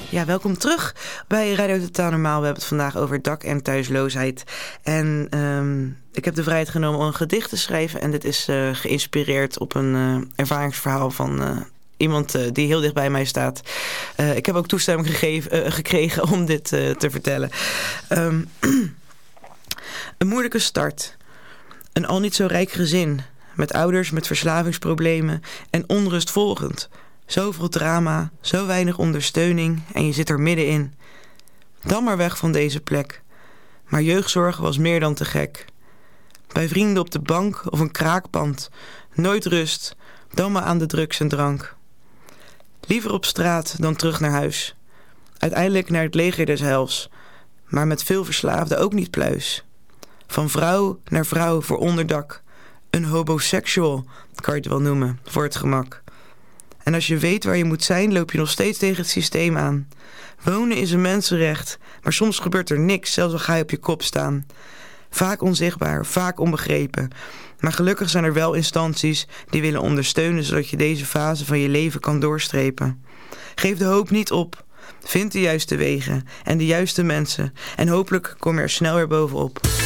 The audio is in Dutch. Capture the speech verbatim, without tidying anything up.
Ja, welkom terug bij Radio Totaal Normaal. We hebben het vandaag over dak- en thuisloosheid. En um, ik heb de vrijheid genomen om een gedicht te schrijven. En dit is uh, geïnspireerd op een uh, ervaringsverhaal van uh, iemand uh, die heel dicht bij mij staat. Uh, ik heb ook toestemming gegeven, uh, gekregen om dit uh, te vertellen. Um, een moeilijke start. Een al niet zo rijk gezin. Met ouders met verslavingsproblemen en onrust volgend. Zoveel drama, zo weinig ondersteuning en je zit er middenin. Dan maar weg van deze plek. Maar jeugdzorg was meer dan te gek. Bij vrienden op de bank of een kraakpand. Nooit rust, dan maar aan de drugs en drank. Liever op straat dan terug naar huis. Uiteindelijk naar het leger des heils. Maar met veel verslaafden ook niet pluis. Van vrouw naar vrouw voor onderdak. Een homoseksual, kan je het wel noemen, voor het gemak. En als je weet waar je moet zijn, loop je nog steeds tegen het systeem aan. Wonen is een mensenrecht, maar soms gebeurt er niks, zelfs al ga je op je kop staan. Vaak onzichtbaar, vaak onbegrepen. Maar gelukkig zijn er wel instanties die willen ondersteunen, zodat je deze fase van je leven kan doorstrepen. Geef de hoop niet op. Vind de juiste wegen en de juiste mensen. En hopelijk kom je er snel weer bovenop.